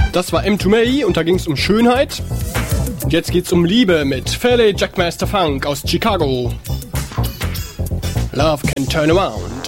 Das war M2May und da ging es um Schönheit. Und jetzt geht's um Liebe mit Fairleigh Jackmaster Funk aus Chicago. Love can turn around.